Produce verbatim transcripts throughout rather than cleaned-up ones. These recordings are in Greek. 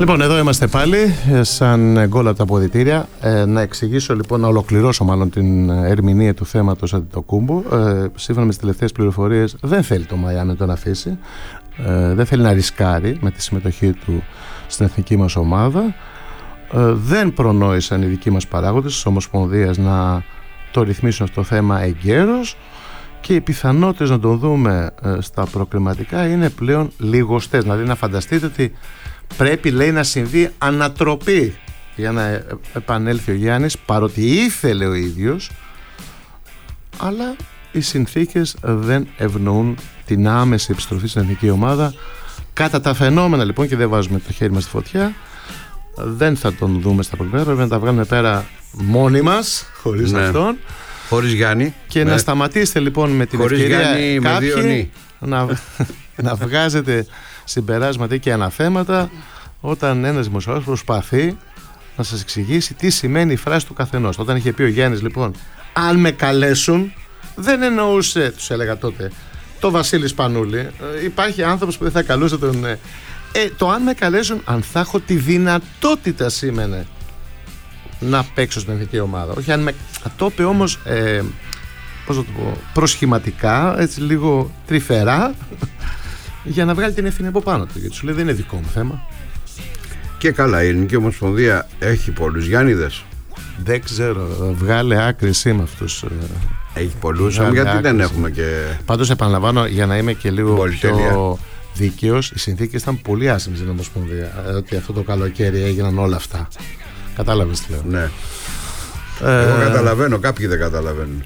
Λοιπόν, εδώ είμαστε πάλι, σαν γκολ από τα αποδυτήρια. Ε, να εξηγήσω λοιπόν, να ολοκληρώσω μάλλον την ερμηνεία του θέματος Αντετοκούμπο. Ε, σύμφωνα με τις τελευταίες πληροφορίες, δεν θέλει το Μαϊάμι να τον αφήσει. Ε, δεν θέλει να ρισκάρει με τη συμμετοχή του στην εθνική μας ομάδα. Ε, δεν προνόησαν οι δικοί μας παράγοντες της Ομοσπονδίας να το ρυθμίσουν αυτό το θέμα εγκαίρως. Και οι πιθανότητες να τον δούμε ε, στα προκριματικά είναι πλέον λιγοστές. Δηλαδή να φανταστείτε ότι πρέπει, λέει, να συμβεί ανατροπή για να επανέλθει ο Γιάννης, παρότι ήθελε ο ίδιος, αλλά οι συνθήκες δεν ευνοούν την άμεση επιστροφή στην εθνική ομάδα. Κατά τα φαινόμενα λοιπόν, και δεν βάζουμε το χέρι μας στη φωτιά, δεν θα τον δούμε στα προκριματικά. Πρέπει να τα βγάλουμε πέρα μόνοι μας, χωρίς ναι. αυτόν. Χωρίς Γιάννη. Και ναι. να σταματήσετε λοιπόν με την χωρίς ευκαιρία Γιάννη, κάποιοι να, να βγάζετε συμπεράσματα και αναθέματα όταν ένας δημοσιογράφος προσπαθεί να σας εξηγήσει τι σημαίνει η φράση του καθενός. Όταν είχε πει ο Γιάννης λοιπόν, αν με καλέσουν, δεν εννοούσε, τους έλεγα τότε, το Βασίλη Σπανούλη. Ε, υπάρχει άνθρωπος που δεν θα καλούσε τον... Ε, το αν με καλέσουν, αν θα έχω τη δυνατότητα σήμαινε να παίξω στην εθνική ομάδα. Όχι αν με... Το είπε όμως ε, πώς να το πω, προσχηματικά, έτσι λίγο τρυφερά, για να βγάλει την ευθύνη από πάνω του. Γιατί σου λέει δεν είναι δικό μου θέμα. Και καλά, η Ελληνική Ομοσπονδία έχει πολλούς Γιάννηδες. Δεν ξέρω, βγάλε άκρη εσύ με αυτούς. Έχει πολλούς, γιατί άκρη, δεν έχουμε και... Πάντως επαναλαμβάνω, για να είμαι και λίγο πιο δίκαιος, οι συνθήκες ήταν πολύ άσχημες στην Ομοσπονδία. Ότι αυτό το καλοκαίρι έγιναν όλα αυτά. Κατάλαβες τι λέω. Ναι. Ε... Εγώ καταλαβαίνω, κάποιοι δεν καταλαβαίνουν.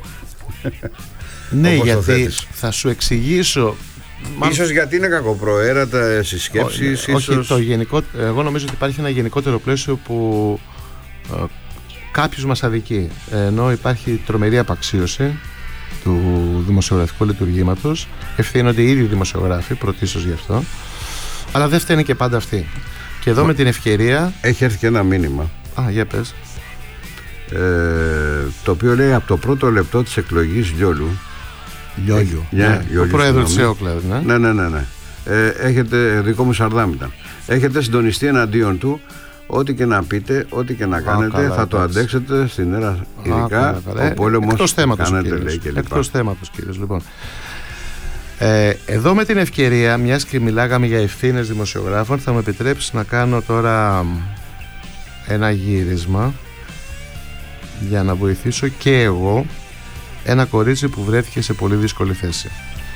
Ναι, γιατί θα σου εξηγήσω. Ίσως γιατί είναι κακοπροαίρετα στις σκέψεις. Ό, ίσως... Όχι, το γενικό, εγώ νομίζω ότι υπάρχει ένα γενικότερο πλαίσιο που ε, κάποιος μας αδικεί. Ενώ υπάρχει τρομερή απαξίωση του δημοσιογραφικού λειτουργήματος. Ευθύνονται οι ίδιοι δημοσιογράφοι, πρωτίστως γι' αυτό. Αλλά δεν φταίνει και πάντα αυτοί. Και εδώ Μα... με την ευκαιρία. Έχει έρθει και ένα μήνυμα. Α, για πες. Ε, το οποίο λέει από το πρώτο λεπτό της εκλογής Λιόλου. Λιόλιου, ναι, ναι, Λιόλιου, ο πρόεδρος της ΕΟΚΛΕΔ, ναι. Ναι, ναι, ναι, ναι. Ε, έχετε, δικό μου Σαρδάμ ήταν. Έχετε συντονιστεί εναντίον του. Ό,τι και να πείτε, ό,τι και να κάνετε, Α, καλά, θα το αντέξετε στην έρα. Ειδικά ο πόλεμος εκτός θέματος, κάνετε, κύριος, λέει, και λοιπά. Εκτός θέματος, κύριος, λοιπόν. Ε, εδώ με την ευκαιρία, μιας και μιλάγαμε για ευθύνες δημοσιογράφων, θα μου επιτρέψει να κάνω τώρα ένα γύρισμα για να βοηθήσω και εγώ ένα κορίτσι που βρέθηκε σε πολύ δύσκολη θέση.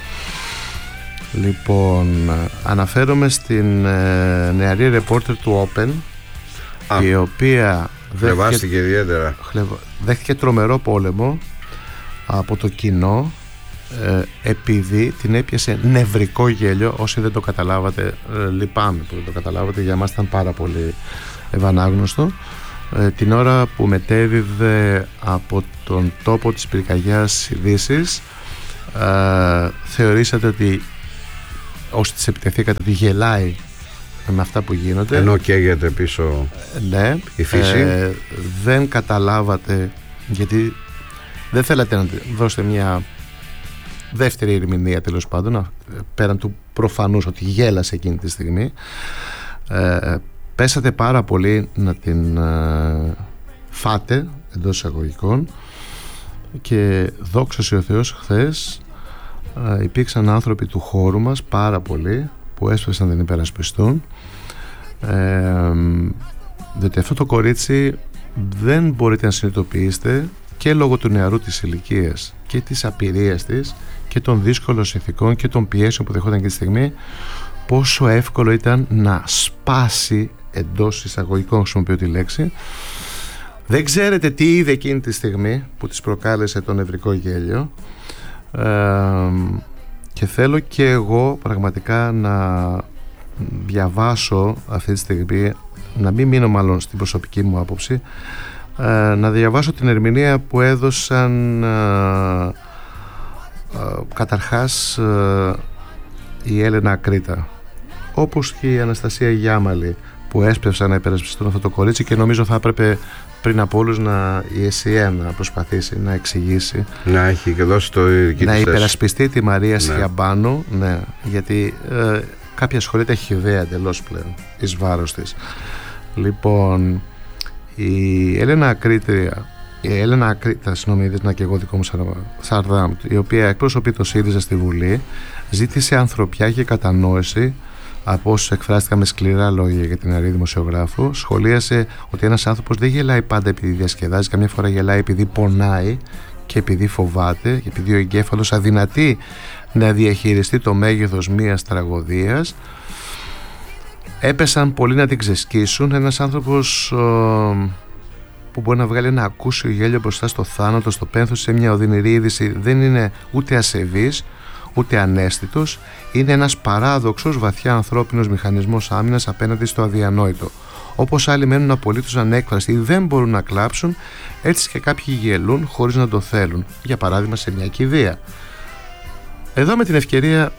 Λοιπόν, αναφέρομαι στην ε, νεαρή ρεπόρτερ του Open, Α, η οποία δέχτηκε, ιδιαίτερα. δέχτηκε τρομερό πόλεμο από το κοινό, ε, επειδή την έπιασε νευρικό γέλιο. Όσοι δεν το καταλάβατε, ε, λυπάμαι που δεν το καταλάβατε, για μας ήταν πάρα πολύ ευανάγνωστο. Ε, την ώρα που μετέδιδε από τον τόπο της πυρκαγιάς ειδήσεις, ε, θεωρήσατε ότι όσοι της επιτεθήκατε ότι γελάει με αυτά που γίνονται, ενώ καίγεται πίσω ναι, η φύση. ε, δεν καταλάβατε, γιατί δεν θέλατε να δώσετε μια δεύτερη ερμηνεία, τέλος πάντων, πέραν του προφανούς ότι γέλασε εκείνη τη στιγμή. ε, Πέσατε πάρα πολύ να την ε, φάτε, εντός εισαγωγικών, και δόξα ο Θεός, χθες ε, υπήρξαν άνθρωποι του χώρου μας πάρα πολλοί που έσπευσαν να την υπερασπιστούν, ε, διότι αυτό το κορίτσι δεν μπορείτε να συνειδητοποιήσετε, και λόγω του νεαρού της ηλικίας και της απειρίας της και των δύσκολων συνθηκών και των πιέσεων που δεχόταν και τη στιγμή, πόσο εύκολο ήταν να σπάσει, εντός εισαγωγικών χρησιμοποιώ τη λέξη. Δεν ξέρετε τι είδε εκείνη τη στιγμή που της προκάλεσε το νευρικό γέλιο, ε, και θέλω και εγώ πραγματικά να διαβάσω αυτή τη στιγμή, να μην μείνω μάλλον στην προσωπική μου άποψη, ε, να διαβάσω την ερμηνεία που έδωσαν ε, ε, καταρχάς ε, η Έλενα Ακρίτα, όπως και η Αναστασία Γιάμαλη, που έσπευσαν να υπερασπιστούν αυτό το κορίτσι, και νομίζω θα έπρεπε πριν από όλους να, η ΕΣΥΕ να προσπαθήσει να εξηγήσει, να έχει και δώσει το να υπερασπιστεί τη Μαρία ναι. Σιαμπάνου, ναι, γιατί ε, κάποια ασχολείται χυδαία εντελώς πλέον εις βάρος της. Λοιπόν, η Έλενα Ακρίτρια, η Έλενα Ακρίτρια, συγγνώμη, να και εγώ δικό μου Σαρδάμ, η οποία εκπροσωπεί το ΣΥΡΙΖΑ στη Βουλή, ζήτησε ανθρωπιά και κατανόηση από όσους εκφράστηκαν με σκληρά λόγια για την αρή δημοσιογράφου. Σχολίασε ότι ένας άνθρωπος δεν γελάει πάντα επειδή διασκεδάζει, καμιά φορά γελάει επειδή πονάει και επειδή φοβάται και επειδή ο εγκέφαλος αδυνατεί να διαχειριστεί το μέγεθος μιας τραγωδίας. Έπεσαν πολλοί να την ξεσκίσουν. Ένας άνθρωπος ο, που μπορεί να βγάλει ένα ακούσιο γέλιο μπροστά στο θάνατο, στο πένθος, σε μια οδυνηρή είδηση, δεν είναι ούτε ασεβής ούτε ανέστητος. Είναι ένας παράδοξος, βαθιά ανθρώπινος μηχανισμός άμυνας απέναντι στο αδιανόητο. Όπως άλλοι μένουν απολύτως ανέκφραστοι ή δεν μπορούν να κλάψουν, έτσι και κάποιοι γελούν χωρίς να το θέλουν. Για παράδειγμα, σε μια κηδεία. Εδώ με την ευκαιρία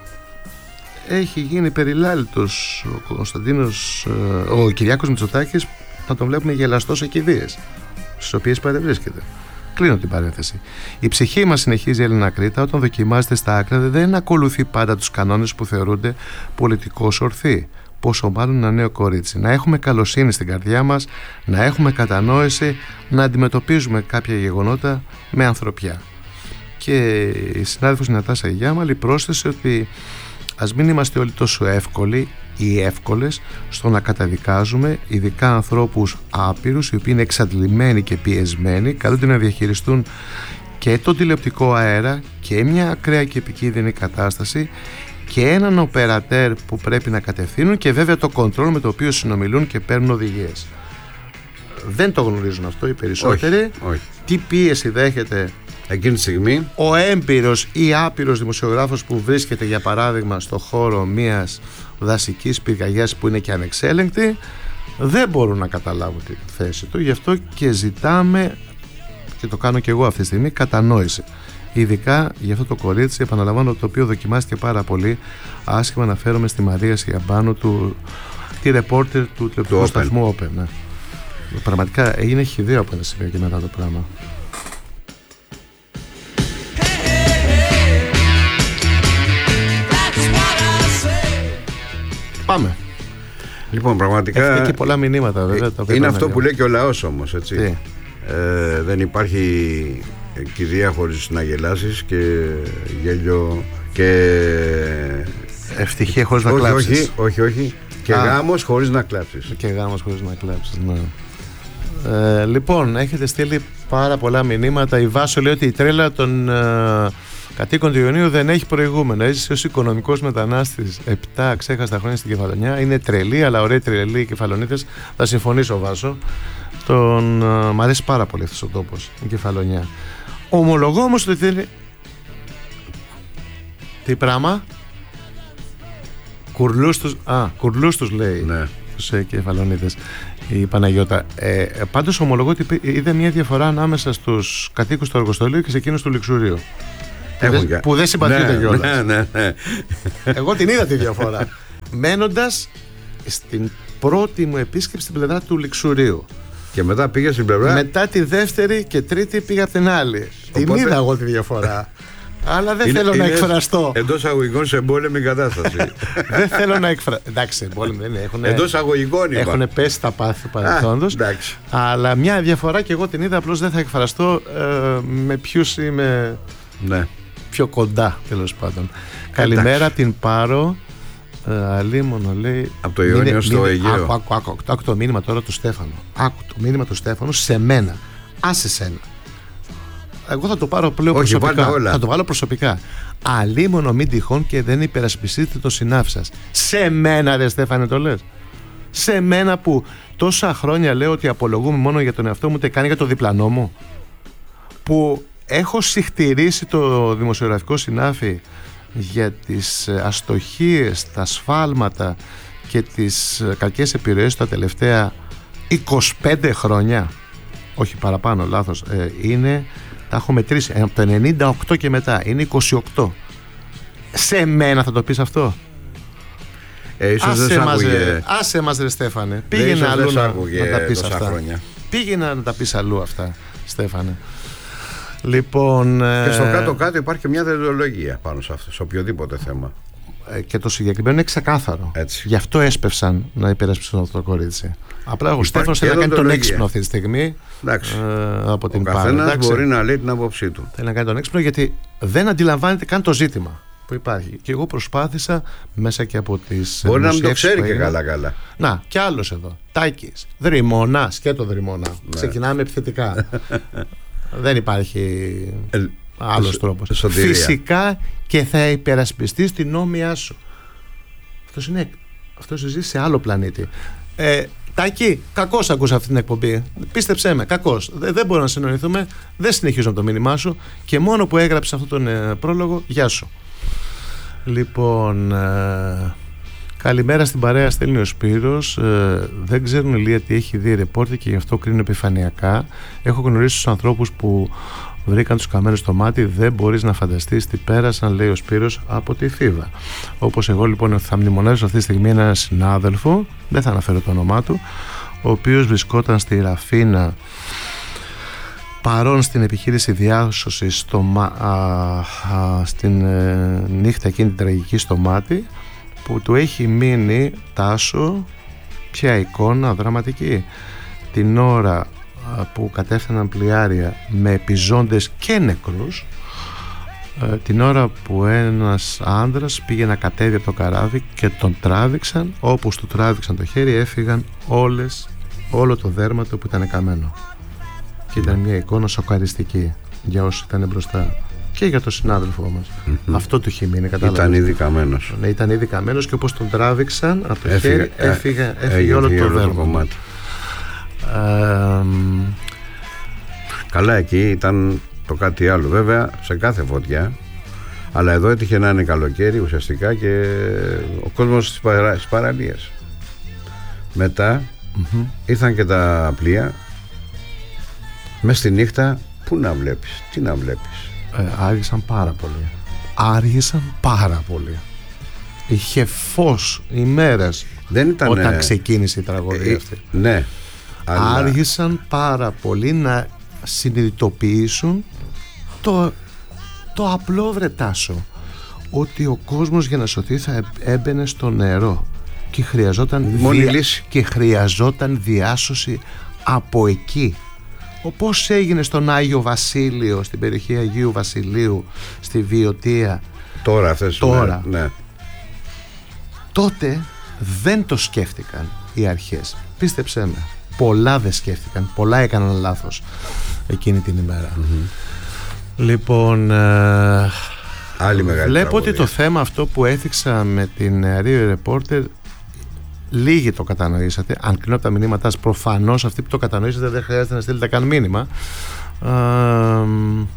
έχει γίνει περιλάλητος ο Κωνσταντίνος, ο Κυριάκος Μητσοτάκης, να τον βλέπουμε γελαστό σε κηδείες στις οποίες παρευρίσκεται. Κλείνω την παρένθεση. Η ψυχή μας, συνεχίζει η Έλενα Κρήτα, όταν δοκιμάζεται στα άκρα, δεν ακολουθεί πάντα τους κανόνες που θεωρούνται πολιτικώς ορθοί. Πόσο μάλλον ένα νέο κορίτσι. Να έχουμε καλοσύνη στην καρδιά μας, να έχουμε κατανόηση, να αντιμετωπίζουμε κάποια γεγονότα με ανθρωπιά. Και η συνάδελφος Νατάσα Γιάμαλη πρόσθεσε ότι ας μην είμαστε όλοι τόσο εύκολοι ή εύκολες στο να καταδικάζουμε, ειδικά ανθρώπους άπειρους, οι οποίοι είναι εξαντλημένοι και πιεσμένοι, καλούνται να διαχειριστούν και τον τηλεοπτικό αέρα και μια ακραία και επικίνδυνη κατάσταση και έναν οπερατέρ που πρέπει να κατευθύνουν και βέβαια το κοντρόλ με το οποίο συνομιλούν και παίρνουν οδηγίες. Δεν το γνωρίζουν αυτό οι περισσότεροι. Όχι, όχι. Τι πίεση δέχεται εκείνη τη στιγμή ο έμπειρος ή άπειρος δημοσιογράφος που βρίσκεται, για παράδειγμα, στο χώρο μιας δασικής πυρκαγιάς που είναι και ανεξέλεγκτη, δεν μπορούν να καταλάβουν τη θέση του. Γι' αυτό και ζητάμε, και το κάνω και εγώ αυτή τη στιγμή, κατανόηση. Ειδικά για αυτό το κορίτσι, επαναλαμβάνω, το οποίο δοκιμάστηκε πάρα πολύ άσχημα. Αναφέρομαι στη Μαρία Σιαμπάνου, του, τη ρεπόρτερ του τηλεοπτικού σταθμού Open. Ναι. Πραγματικά έγινε χυδαίο από ένα σημείο και μετά το πράγμα. Πάμε. Λοιπόν, πραγματικά έχετε και πολλά μηνύματα, βέβαια. Ε, είναι αυτό που λέει και ο λαός όμως, έτσι. Ε, δεν υπάρχει κηδεία χωρίς να γελάσεις και γέλιο και ευτυχία χωρίς να όχι, κλάψεις. Όχι, όχι, όχι. Και Α, γάμος χωρίς να κλάψεις. Και γάμος χωρίς να κλάψεις, ναι. Ε, λοιπόν, έχετε στείλει πάρα πολλά μηνύματα. Η Βάσο λέει ότι η τρέλα των ε, κατοίκων του Ιωνίου δεν έχει προηγούμενο. Έζησε ως οικονομικός μετανάστης επτά αξέχαστα χρόνια στην Κεφαλονιά. Είναι τρελή, αλλά ωραία τρελή οι Κεφαλονίτες. Θα συμφωνήσω, Βάσο. Τον, ε, μ' αρέσει πάρα πολύ αυτός ο τόπος, η Κεφαλονιά. Ομολογώ όμως ότι δεν. Τι πράγμα? Κουρλούς τους, α, κουρλούς τους λέει, ναι. Τους ε, Κεφαλονίτες, η Παναγιώτα. Ε, πάντως ομολογώ ότι είδε μια διαφορά ανάμεσα στους κατοίκους του Αργοστολίου και σε εκείνους του Λιξουρίου. Που, δε, που δεν συμπαθιούνται ναι, κιόλας. Ναι, ναι, ναι. Εγώ την είδα τη διαφορά. Μένοντας στην πρώτη μου επίσκεψη στην πλευρά του Λιξουρίου. Και μετά πήγα στην πλευρά. Μετά τη δεύτερη και τρίτη πήγα από την άλλη. Οπότε... την είδα εγώ τη διαφορά. Αλλά δεν είναι, θέλω είναι να εκφραστώ. Εντός αγωγικών σε εμπόλεμη κατάσταση. Δεν θέλω να εκφραστώ. Εντάξει, εμπόλεμη δεν είναι. Εντός αγωγικών είπα. Έχουν πέσει τα πάθη του παρελθόντος. Αλλά μια διαφορά και εγώ την είδα. Απλώς δεν θα εκφραστώ ε, με ποιους είμαι ναι. πιο κοντά, τέλος πάντων. Καλημέρα, την Πάρο. Ε, αλίμονο λέει. Από το Ιόνιο στο Αιγαίο. Άκου, άκου, άκου, άκου το μήνυμα τώρα του Στέφανου. Άκου το μήνυμα του Στέφανου σε μένα. Άσε σένα. Εγώ θα το πάρω πλέον Όχι, προσωπικά. Όλα. Θα το βάλω προσωπικά. Αλίμονο μην τυχόν και δεν υπερασπιστείτε το συνάφι σας. Σε μένα, ρε Στέφανε, το λες. Σε μένα που τόσα χρόνια λέω ότι απολογούμε μόνο για τον εαυτό μου, ούτε καν για το διπλανό μου. Που έχω συχτηρίσει το δημοσιογραφικό συνάφι για τις αστοχίες, τα σφάλματα και τις κακές επιρροές τα τελευταία είκοσι πέντε χρόνια. Όχι παραπάνω, λάθος. Ε, είναι, τα έχω μετρήσει, από το ενενήντα οκτώ και μετά, είναι είκοσι οκτώ. Σε μένα θα το πεις αυτό? Ε, ίσως άσε, δεν μας, άκουγε... άσε μας ρε Στέφανε. Πήγαινε αλλού να, να τα πεις αυτά. Χρόνια. Πήγαινε να τα πεις αλλού αυτά, Στέφανε. Λοιπόν, και στο κάτω-κάτω υπάρχει μια δεδολογία πάνω σε αυτό, σε οποιοδήποτε θέμα. και το συγκεκριμένο είναι ξεκάθαρο. Έτσι. Γι' αυτό έσπευσαν να υπερασπιστούν αυτό το κορίτσι. Απλά ο Στέφανος θέλει να κάνει τον έξυπνο αυτή τη στιγμή. Εντάξει. Ε, από την ο καθένας μπορεί να λέει την άποψή του. Θέλει να κάνει τον έξυπνο γιατί δεν αντιλαμβάνεται καν το ζήτημα που υπάρχει. Και εγώ προσπάθησα μέσα και από τις. Μπορεί να μην το ξέρει και καλά-καλά. Να, κι άλλος εδώ. Τάκης, Δρυμώνα, σκέτο Δρυμώνα. Ναι. Ξεκινάμε επιθετικά. Δεν υπάρχει ε, άλλος τρόπος. Σωτηρία. Φυσικά και θα υπερασπιστείς την νόμια σου. Αυτός είναι. Αυτός ζει σε άλλο πλανήτη. Ε, Τάκη, κακώς ακούσα αυτή την εκπομπή. Πίστεψέ με, κακώς. Δεν, δεν μπορούμε να συνοηθούμε. Δεν συνεχίζω το μήνυμά σου. Και μόνο που έγραψε αυτόν τον ε, πρόλογο, γεια σου. Λοιπόν, ε, καλημέρα στην παρέα, στέλνει ο Σπύρος. Ε, δεν ξέρουν Ηλία τι έχει δει ρεπόρτερ και γι' αυτό κρίνουν επιφανειακά. Έχω γνωρίσει τους ανθρώπους που βρήκαν τους καμένους στο μάτι. Δεν μπορείς να φανταστείς τι πέρασαν, λέει ο Σπύρος από τη Θήβα. Όπως εγώ λοιπόν θα μνημονεύσω αυτή τη στιγμή έναν συνάδελφο, δεν θα αναφέρω το όνομά του, ο οποίος βρισκόταν στη Ραφίνα παρόν στην επιχείρηση διάσωσης στο, α, α, στην ε, νύχτα εκείνη την τραγική στο μάτι, που του έχει μείνει, Τάσο, ποια εικόνα δραματική. Την ώρα που κατέφθαναν πλοιάρια με επιζώντες και νεκρούς, ε, την ώρα που ένας άντρας πήγε να κατέβει από το καράβι και τον τράβηξαν, όπως του τράβηξαν το χέρι έφυγαν όλες, όλο το δέρμα του που ήταν καμένο. Και ήταν μια εικόνα σοκαριστική για όσους ήταν μπροστά και για τον συνάδελφό μας. Mm-hmm. Αυτό του είχε μείνει, κατάλαβες. Ήταν ήδη καμένος. Ναι, ήταν ήδη καμένος και όπως τον τράβηξαν από το έφυγε, χέρι έφυγε, έφυγε, έφυγε όλο το δέρμα κομμάτι. Ε, Καλά, εκεί ήταν το κάτι άλλο. Βέβαια, σε κάθε φωτιά. Αλλά εδώ έτυχε να είναι καλοκαίρι ουσιαστικά και ο κόσμος στις, παρα... στις παραλίες. Μετά mm-hmm. ήρθαν και τα πλοία. Μες στη νύχτα, πού να βλέπεις, τι να βλέπεις. Ε, άργησαν πάρα πολύ. Άργησαν πάρα πολύ. Είχε φως ημέρες Δεν ήταν, όταν ε... ξεκίνησε η τραγωδία ε, αυτή. Ναι. Αλλά... Άργησαν πάρα πολύ να συνειδητοποιήσουν το, το απλό, βρε Τάσο, ότι ο κόσμος για να σωθεί θα έμπαινε στο νερό και χρειαζόταν, δια... και χρειαζόταν διάσωση από εκεί. Όπως έγινε στον Άγιο Βασίλειο, στην περιοχή Αγίου Βασιλείου, στη Βιωτία. Τώρα αυτές Τώρα. Ναι. Τότε δεν το σκέφτηκαν οι αρχές. Πίστεψέ με. Πολλά δεν σκέφτηκαν. Πολλά έκαναν λάθος εκείνη την ημέρα. Mm-hmm. Λοιπόν, ε, Άλλη μεγάλη βλέπω τραγωδία. ότι το θέμα αυτό που έθιξα με την Rio Reporter, λίγοι το κατανοήσατε. Αν κρίνω από τα μηνύματά σας, προφανώς αυτοί που το κατανοήσατε δεν χρειάζεται να στείλετε καν μήνυμα. Ε,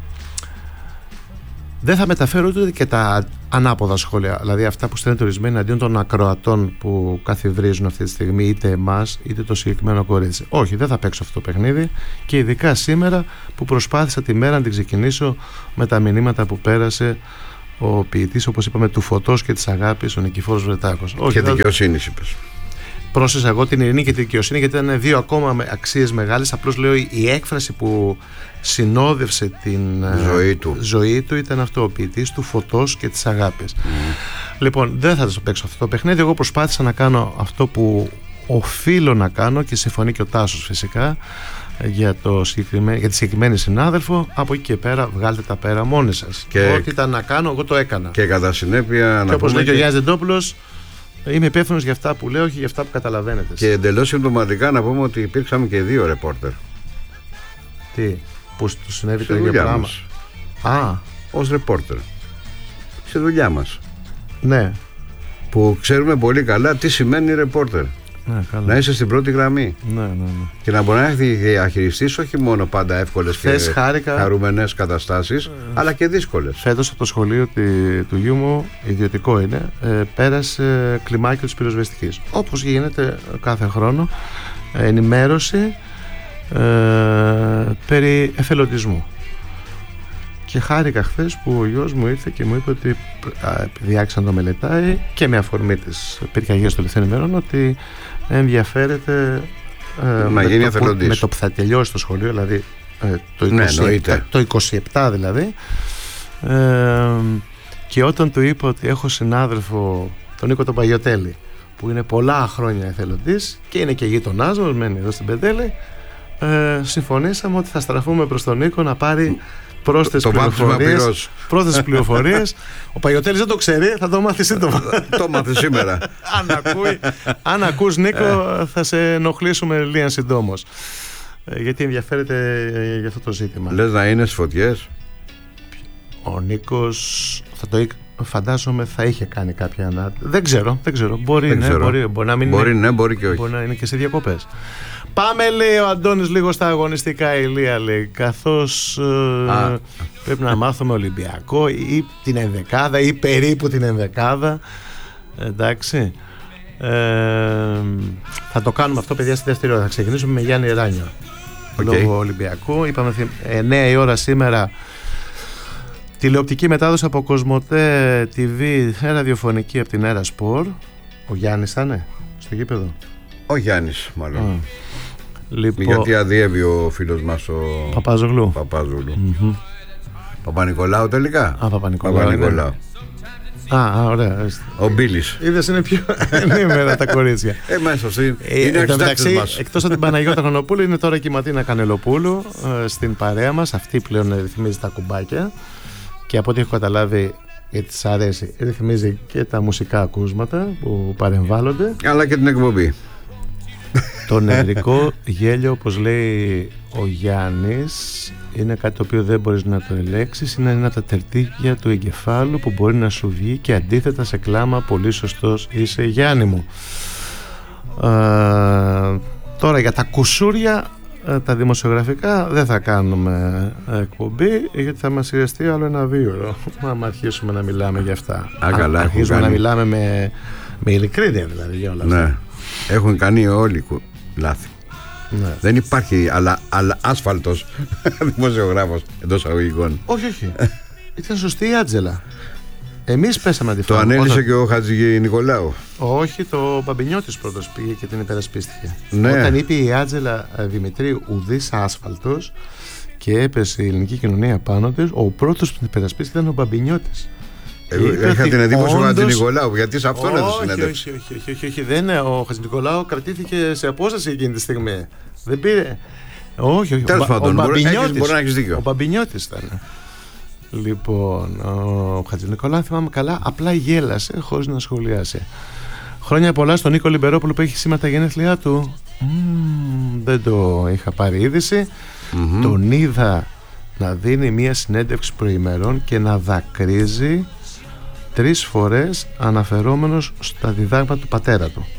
δεν θα μεταφέρω ούτε και τα ανάποδα σχόλια, δηλαδή αυτά που στέλνετε ορισμένοι αντίον των ακροατών που καθιβρίζουν αυτή τη στιγμή είτε εμάς είτε το συγκεκριμένο κορίτσι. Όχι, δεν θα παίξω αυτό το παιχνίδι και ειδικά σήμερα που προσπάθησα τη μέρα να την ξεκινήσω με τα μηνύματα που πέρασε ο ποιητής, όπως είπαμε, του φωτός και της αγάπης, ο Νικηφόρος Βρετάκος. Και δικαιοσύνης είπες. Πρόσθεσα εγώ την ειρήνη και τη δικαιοσύνη γιατί ήταν δύο ακόμα αξίες μεγάλες. Απλώς λέω η έκφραση που συνόδευσε την ζωή του, ζωή του ήταν αυτό, ο ποιητής του φωτός και της αγάπης. Mm. Λοιπόν, δεν θα το παίξω αυτό το παιχνίδι. Εγώ προσπάθησα να κάνω αυτό που οφείλω να κάνω και συμφωνεί και ο Τάσος φυσικά για, το για τη συγκεκριμένη συνάδελφο. Από εκεί και πέρα βγάλτε τα πέρα μόνοι σας. Και... ό,τι ήταν να κάνω εγώ το έκανα. Και κατά συνέπεια και όπως λέει και ο Γιάννης Δεντόπουλος, είμαι υπεύθυνος για αυτά που λέω, όχι για αυτά που καταλαβαίνετε. Και εντελώς συμπτωματικά να πούμε ότι υπήρξαμε και δύο ρεπόρτερ. Τι, που του συνέβη το ίδιο πράγμα. Μας. Α, ως ρεπόρτερ. Στη δουλειά μας. Ναι. Που ξέρουμε πολύ καλά τι σημαίνει ρεπόρτερ. Ναι, καλά. Να είσαι στην πρώτη γραμμή. Ναι, ναι, ναι. Και να μπορεί να διαχειριστείς όχι μόνο πάντα εύκολες και χάρηκα... χαρούμενες καταστάσεις, ε... αλλά και δύσκολες. Φέτος από το σχολείο του γιού μου, ιδιωτικό είναι, ε, πέρασε κλιμάκιο της πυροσβεστικής. Όπως γίνεται κάθε χρόνο, ενημέρωση ε, περί εθελοντισμού. Και χάρηκα χθες που ο γιος μου ήρθε και μου είπε ότι επειδή άρχισε να το μελετάει και με αφορμή της πυρκαγιάς των τελευταίων ημερών ότι ενδιαφέρεται ε, με, το που, με το που θα τελειώσει το σχολείο, δηλαδή ε, το, είκοσι επτά, ναι, το είκοσι επτά δηλαδή, ε, Και όταν του είπα ότι έχω συνάδελφο τον Νίκο τον Παγιωτέλη, που είναι πολλά χρόνια εθελοντής και είναι και γείτονάς μας, μένει εδώ στην Πεντέλη, ε, συμφωνήσαμε ότι θα στραφούμε προς τον Νίκο να πάρει πρόσθετες πληροφορίες, πρόσθετες πληροφορίες. Ο Παγιωτέλης δεν το ξέρει, θα το μάθει σύντομα. Το μάθει σήμερα. αν, ακούει, αν ακούς, Νίκο, θα σε ενοχλήσουμε λίγαν συντόμως, ε, γιατί ενδιαφέρεται ε, για αυτό το ζήτημα. Λες να είναι στις φωτιές? Ο Νίκος θα το, φαντάζομαι θα είχε κάνει κάποια ανάρτηση. Δεν ξέρω, δεν ξέρω. Μπορεί, δεν ναι, ξέρω. μπορεί, μπορεί να μην μπορεί, είναι, ναι, μπορεί και όχι. Μπορεί να είναι και σε διακοπές. Πάμε, λέει ο Αντώνης, λίγο στα αγωνιστικά, Ηλία, λέει, καθώς ε, πρέπει να μάθουμε Ολυμπιακό ή την ενδεκάδα ή περίπου την ενδεκάδα. Εντάξει. Ε, θα το κάνουμε αυτό, παιδιά, στη δεύτερη ώρα. Θα ξεκινήσουμε με Γιάννη Ράνιο. Okay. Λόγω Ολυμπιακού. Είπαμε εννιά η ώρα σήμερα. Τηλεοπτική μετάδοση από Κοσμοτέ τι βι, ραδιοφωνική από την Έρα Σπορ. Ο Γιάννης θα είναι στο γήπεδο? Ο Γιάννης μάλλον. Α. Λοιπόν... Γιατί αδειεύει ο φίλος μας ο Παπαζογλού. Παπαζογλού. Mm-hmm. Παπα-Νικολάου τελικά. Α, Παπα-Νικολάου. Παπα-Νικολάου. Α, α, ωραία. Ο Μπίλης. Είδες, είναι πιο ενήμερα τα κορίτσια. Ε, μέσα είναι. Είναι αξιτάξεις μας. Εκτός από την Παναγιώτα Χρονοπούλου, είναι τώρα και η Ματίνα Κανελοπούλου ε, στην παρέα μας. Αυτή πλέον ρυθμίζει τα κουμπάκια. Και από ό,τι έχω καταλάβει, γιατί της αρέσει, ρυθμίζει και τα μουσικά ακούσματα που παρεμβάλλονται. Αλλά και την εκπομπή. Το νευρικό γέλιο, όπως λέει ο Γιάννης, είναι κάτι το οποίο δεν μπορείς να το ελέγξεις. Είναι ένα από τα τερτίκια του εγκεφάλου που μπορεί να σου βγει και αντίθετα σε κλάμα πολύ σωστός είσαι, Γιάννη μου. Ε, τώρα για τα κουσούρια, τα δημοσιογραφικά, δεν θα κάνουμε εκπομπή, γιατί θα μας χρειαστεί άλλο ένα δύο να αρχίσουμε να μιλάμε για αυτά. Α, καλά, αρχίζουμε να μιλάμε με, με ειλικρίνεια, δηλαδή, για όλα αυτά. Ναι. Έχουν κάνει όλοι λάθη. Ναι. Δεν υπάρχει αλλά, αλλά άσφαλτος δημοσιογράφος εντός αγωγικών. Όχι, όχι. Ήταν σωστή η Άτζελα. Εμείς πέσαμε τη φορά. Το ανέλησε όταν... και ο Χατζη Νικολάου. Όχι, το Μπαμπινιώτης πρώτος πήγε και την υπερασπίστηκε. Ναι. Όταν είπε η Άτζελα Δημητρίου ουδής άσφαλτος και έπεσε η ελληνική κοινωνία πάνω της, ο πρώτος που την υπερασπίστηκε ήταν ο Μπαμπινιώτης. Εγώ είχα την εντύπωση του Χατζη Νικολάου, γιατί σε αυτόν έδωσε συνέντευξη. Όχι, όχι, όχι, όχι, δεν είναι. Ο Χατζη Νικολάου κρατήθηκε σε απόσταση εκείνη τη στιγμή. Δεν πήρε. Όχι, όχι. Τέλος πάντων, μπορεί να έχεις δίκιο. Ο Μπαμπινιώτης ήταν. Λοιπόν, ο Χατζη Νικολάου, θυμάμαι καλά, απλά γέλασε χωρίς να σχολιάσει. Χρόνια πολλά στον Νίκο Λιμπερόπουλο που έχει σήμερα τα γενέθλιά του. Mm, δεν το είχα πάρει είδηση. Mm-hmm. Τον είδα να δίνει μία συνέντευξη προημερών και να δακρύζει τρεις φορές αναφερόμενος στα διδάγματα του πατέρα του,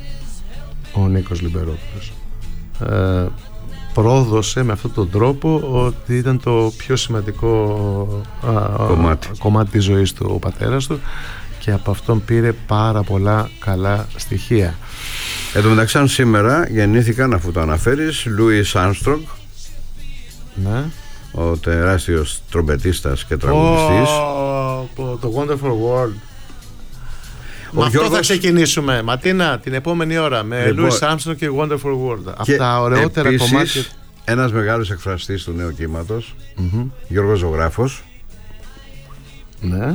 ο Νίκος Λιμπερόπουλος. Ε, πρόδωσε με αυτόν τον τρόπο ότι ήταν το πιο σημαντικό α, κομμάτι. κομμάτι της ζωής του ο πατέρας του, και από αυτόν πήρε πάρα πολλά καλά στοιχεία. Εν τω μεταξύ, αν σήμερα γεννήθηκαν, αφού το αναφέρεις, Λούις Άρμστρονγκ, ναι, ο τεράστιος τρομπετίστας και τραγουδιστής. Oh, το Wonderful World. Με αυτό Γιώργος... θα ξεκινήσουμε, Ματίνα, την επόμενη ώρα με λοιπόν, Louis Armstrong και Wonderful World. Και από τα ωραιότερα επίσης, κομμάτια. ένας μεγάλος εκφραστής του νέου κύματος, mm-hmm. Γιώργος Ζωγράφος. Ναι.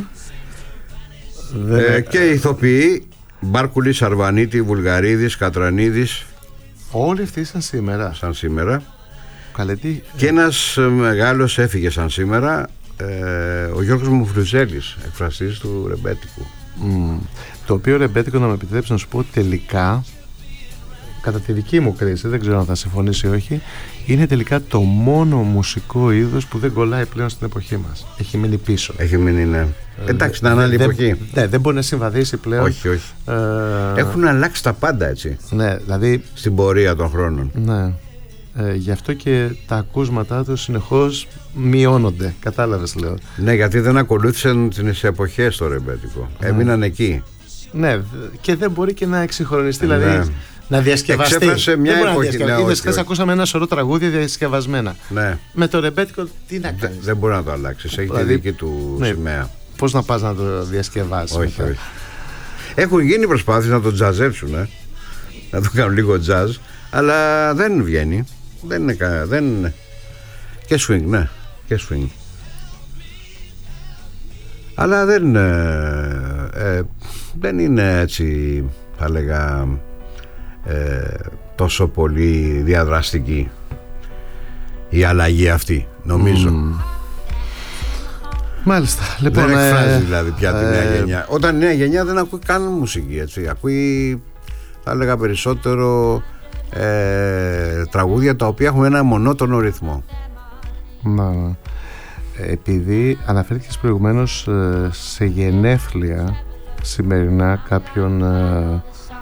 Ε, και ηθοποιοί Μπάρκουλης, Αρβανίτη, Βουλγαρίδης, Κατρανίδης. Όλοι αυτοί ήσαν σήμερα. Σαν σήμερα. Καλετή. Και ένας μεγάλος έφυγε σαν σήμερα, ε, ο Γιώργος Μουφρουζέλης, εκφραστής του ρεμπέτικου. Mm. Το οποίο ρεμπέτικο, να με επιτρέψει να σου πω, τελικά, κατά τη δική μου κρίση, δεν ξέρω αν θα συμφωνήσει ή όχι, είναι τελικά το μόνο μουσικό είδος που δεν κολλάει πλέον στην εποχή μας. Έχει μείνει πίσω. Έχει μείνει, ναι. Ε, Εντάξει, ήταν άλλη εποχή. Ναι, δεν μπορεί να συμβαδίσει πλέον. Όχι, όχι. Ε, Έχουν αλλάξει τα πάντα, έτσι. Ναι, δηλαδή. Στην πορεία των χρόνων. Ναι. Ε, γι' αυτό και τα ακούσματά του συνεχώς μειώνονται. Κατάλαβες, λέω. Ναι, γιατί δεν ακολούθησαν τις εποχές το ρεμπέτικο. Ναι. Έμειναν εκεί. Ναι, και δεν μπορεί και να εξυγχρονιστεί, ναι. δηλαδή να διασκευαστεί. Εξέφρασε μια δεν εποχή. Ναι, είδες, χθες ακούσαμε ένα σωρό τραγούδια διασκευασμένα. Ναι. Με το ρεμπέτικο τι να κάνεις. Δεν μπορεί να το αλλάξεις. Έχει δηλαδή, τη δική του ναι, σημαία. Πώς να πας να το διασκευάσεις. Όχι, όχι. Έχουν γίνει προσπάθειες να το τζαζέψουν, ε? να το κάνουν λίγο τζαζ, αλλά δεν βγαίνει. Δεν είναι κανένα. Δεν... Και swing, ναι. Και swing. Αλλά δεν, ε, ε, δεν είναι έτσι, θα λέγα, ε, τόσο πολύ διαδραστική η αλλαγή αυτή, νομίζω. Mm. Μάλιστα. Λοιπόν, δεν εκφράζει ε, δηλαδή πια τη νέα ε, γενιά. Όταν η νέα γενιά δεν ακούει καν μουσική, έτσι. Ακούει, θα έλεγα, περισσότερο ε, τραγούδια τα οποία έχουν ένα μονότονο ρυθμό. Να, επειδή αναφέρθηκες προηγουμένως ε, σε γενέθλια σημερινά κάποιων ε,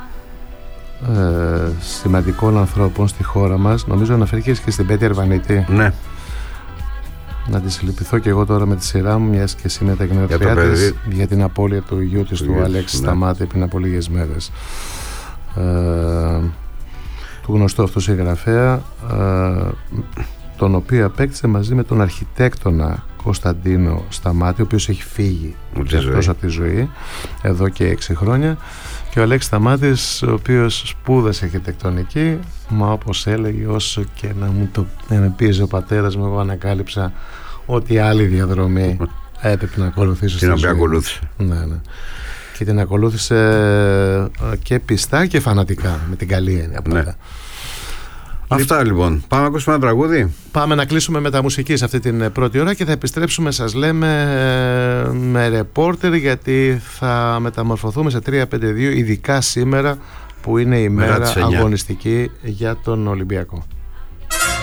ε, σημαντικών ανθρώπων στη χώρα μας, νομίζω αναφέρθηκες και στην Πέττη Αρβανίτη. Ναι. Να τη συλληπιθώ και εγώ τώρα με τη σειρά μου, μιας και εσύ με τα γενέθλιά της, για την απώλεια του γιού της, του Αλέξη ναι. Σταμάτη, πριν από λίγες μέρες. Ε, του γνωστού αυτού συγγραφέα, ε, τον οποίο απέκτησε μαζί με τον αρχιτέκτονα Κωνσταντίνο Σταμάτη, ο οποίος έχει φύγει αυτός από τη ζωή εδώ και έξι χρόνια, και ο Αλέξης Σταμάτης, ο οποίος σπούδασε αρχιτεκτονική, μα όπως έλεγε, όσο και να μου το να με πίεζε ο πατέρας μου, εγώ ανακάλυψα ότι άλλη διαδρομή έπρεπε να ακολουθήσω. Την οποία ακολούθησε. Ναι, ναι. Και την ακολούθησε και πιστά και φανατικά, με την καλή έννοια. Ναι. Αυτά λοιπόν. Πάμε να ακούσουμε ένα τραγούδι. Πάμε να κλείσουμε με τα μουσική σε αυτή την πρώτη ώρα και θα επιστρέψουμε, σας λέμε, με ρεπόρτερ, γιατί θα μεταμορφωθούμε σε τρία πέντε δύο, ειδικά σήμερα που είναι η μέρα αγωνιστική για τον Ολυμπιακό.